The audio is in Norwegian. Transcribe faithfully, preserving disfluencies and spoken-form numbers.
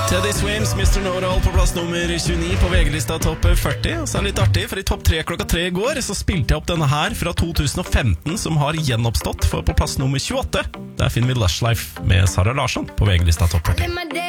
Teddy Swims, mister Know-It-All på plass nummer tjueni på V G-lista topp førti. Og så er det litt artig, for i topp tre klokka tre i går så spilte jeg opp denne her fra to tusen og femten, som har gjenoppstått, for på plass nummer tjueåtte der finner vi Lush Life med Sara Larsson på V G-lista topp førti.